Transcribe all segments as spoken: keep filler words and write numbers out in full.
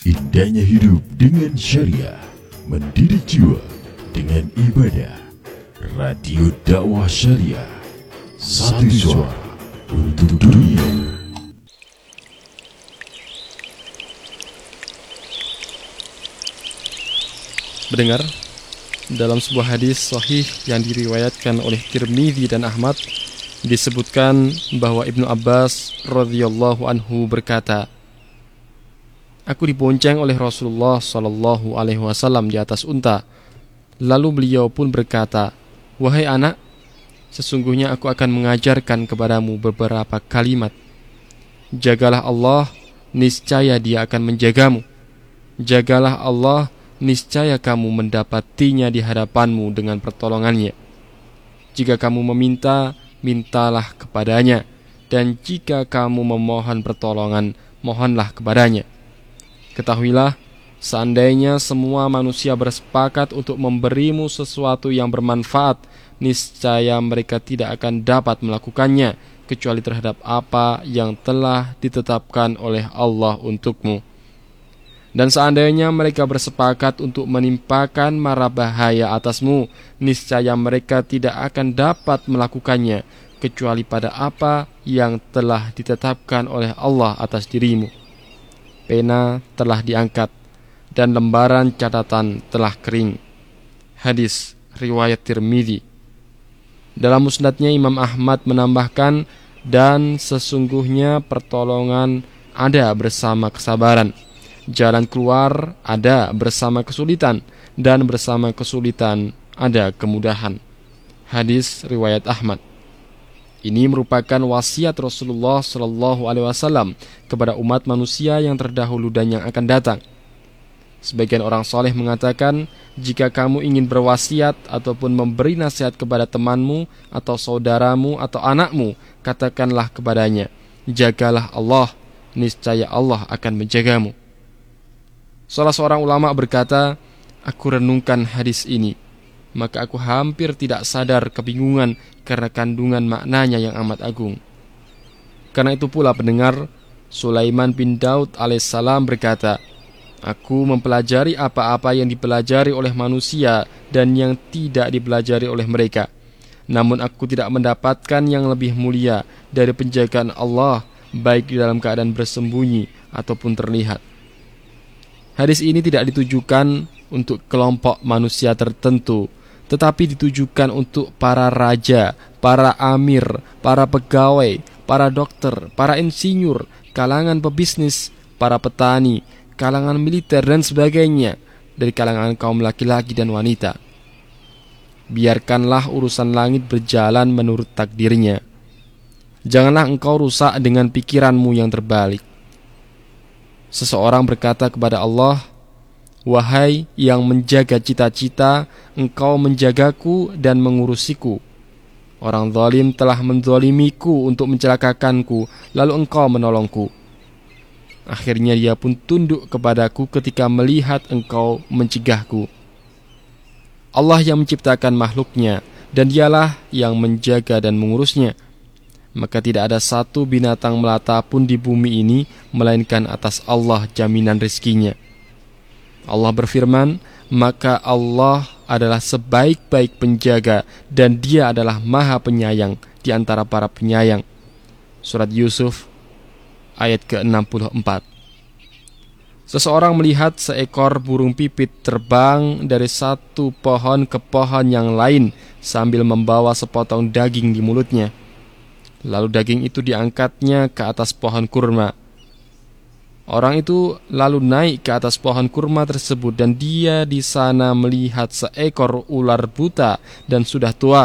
Indahnya hidup dengan syariah, mendidik jiwa dengan ibadah. Radio dakwah syariah, satu suara untuk dunia. Mendengar, dalam sebuah hadis sahih yang diriwayatkan oleh Tirmidzi dan Ahmad, disebutkan bahwa Ibnu Abbas radhiyallahu anhu berkata, "Aku dibonceng oleh Rasulullah sallallahu alaihi wasallam di atas unta. Lalu beliau pun berkata, 'Wahai anak, sesungguhnya aku akan mengajarkan kepadamu beberapa kalimat. Jagalah Allah, niscaya Dia akan menjagamu. Jagalah Allah, niscaya kamu mendapatinya di hadapanmu dengan pertolongannya. Jika kamu meminta, mintalah kepadanya, dan jika kamu memohon pertolongan, mohonlah kepadanya. Ketahuilah, seandainya semua manusia bersepakat untuk memberimu sesuatu yang bermanfaat, niscaya mereka tidak akan dapat melakukannya, kecuali terhadap apa yang telah ditetapkan oleh Allah untukmu. Dan seandainya mereka bersepakat untuk menimpakan mara bahaya atasmu, niscaya mereka tidak akan dapat melakukannya, kecuali pada apa yang telah ditetapkan oleh Allah atas dirimu. Pena telah diangkat dan lembaran catatan telah kering." Hadis riwayat Tirmidzi. Dalam musnadnya Imam Ahmad menambahkan, "Dan sesungguhnya pertolongan ada bersama kesabaran. Jalan keluar ada bersama kesulitan, dan bersama kesulitan ada kemudahan." Hadis riwayat Ahmad. Ini merupakan wasiat Rasulullah shallallahu alaihi wasallam kepada umat manusia yang terdahulu dan yang akan datang. Sebagian orang soleh mengatakan, jika kamu ingin berwasiat ataupun memberi nasihat kepada temanmu atau saudaramu atau anakmu, katakanlah kepadanya, "Jagalah Allah, niscaya Allah akan menjagamu." Salah seorang ulama berkata, "Aku renungkan hadis ini, maka aku hampir tidak sadar kebingungan karena kandungan maknanya yang amat agung." Karena itu pula pendengar, Sulaiman bin Daud alaihissalam berkata, "Aku mempelajari apa-apa yang dipelajari oleh manusia dan yang tidak dipelajari oleh mereka. Namun aku tidak mendapatkan yang lebih mulia dari penjagaan Allah, baik di dalam keadaan bersembunyi ataupun terlihat." Hadis ini tidak ditujukan untuk kelompok manusia tertentu, tetapi ditujukan untuk para raja, para amir, para pegawai, para dokter, para insinyur, kalangan pebisnis, para petani, kalangan militer dan sebagainya, dari kalangan kaum laki-laki dan wanita. Biarkanlah urusan langit berjalan menurut takdirnya. Janganlah engkau rusak dengan pikiranmu yang terbalik. Seseorang berkata kepada Allah, "Wahai yang menjaga cita-cita, engkau menjagaku dan mengurusiku. Orang zalim telah menzalimiku untuk mencelakakanku, lalu engkau menolongku. Akhirnya dia pun tunduk kepadaku ketika melihat engkau mencegahku." Allah yang menciptakan makhluknya, dan dialah yang menjaga dan mengurusnya. Maka tidak ada satu binatang melata pun di bumi ini, melainkan atas Allah jaminan rizkinya. Allah berfirman, "Maka Allah adalah sebaik-baik penjaga, dan Dia adalah maha penyayang di antara para penyayang." Surat Yusuf ayat ke enam puluh empat. Seseorang melihat seekor burung pipit terbang dari satu pohon ke pohon yang lain sambil membawa sepotong daging di mulutnya. Lalu daging itu diangkatnya ke atas pohon kurma. Orang itu lalu naik ke atas pohon kurma tersebut, dan dia di sana melihat seekor ular buta dan sudah tua.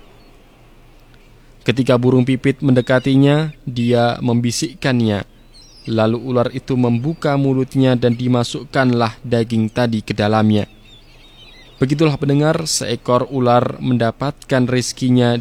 Ketika burung pipit mendekatinya, dia membisikkannya. Lalu ular itu membuka mulutnya dan dimasukkanlah daging tadi ke dalamnya. Begitulah pendengar, seekor ular mendapatkan rezekinya